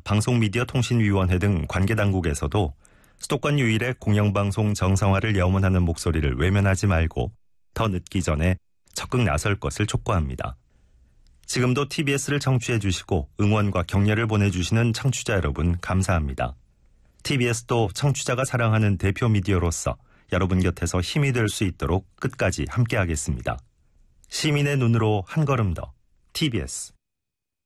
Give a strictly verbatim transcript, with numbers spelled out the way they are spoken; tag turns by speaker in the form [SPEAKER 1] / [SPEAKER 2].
[SPEAKER 1] 방송미디어통신위원회 등 관계당국에서도 수도권 유일의 공영방송 정상화를 염원하는 목소리를 외면하지 말고 더 늦기 전에 적극 나설 것을 촉구합니다. 지금도 티비에스를 청취해 주시고 응원과 격려를 보내주시는 청취자 여러분 감사합니다. 티비에스도 청취자가 사랑하는 대표 미디어로서 여러분 곁에서 힘이 될 수 있도록 끝까지 함께하겠습니다. 시민의 눈으로 한 걸음 더 티비에스